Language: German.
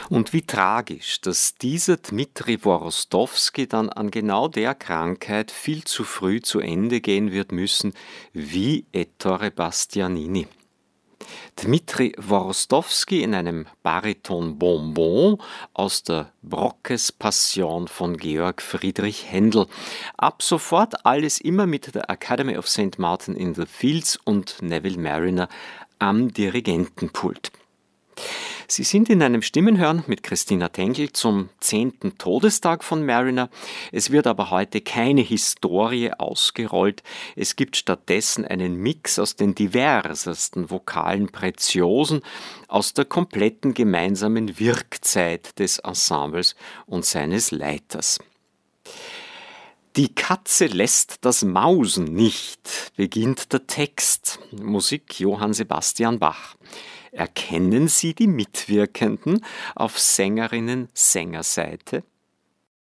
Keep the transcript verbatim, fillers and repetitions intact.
Und wie tragisch, dass dieser Dmitri Worostowski dann an genau der Krankheit viel zu früh zu Ende gehen wird müssen, wie Ettore Bastianini. Dmitri Worostowski in einem Bariton-Bonbon aus der Brockes-Passion von Georg Friedrich Händel. Ab sofort alles immer mit der Academy of Saint Martin in the Fields und Neville Marriner am Dirigentenpult. Sie sind in einem Stimmenhören mit Christina Tengl zum zehnten Todestag von Marriner. Es wird aber heute keine Historie ausgerollt. Es gibt stattdessen einen Mix aus den diversesten vokalen Preziosen aus der kompletten gemeinsamen Wirkzeit des Ensembles und seines Leiters. Die Katze lässt das Mausen nicht, beginnt der Text. Musik Johann Sebastian Bach. Erkennen Sie die Mitwirkenden auf Sängerinnen-Sängerseite?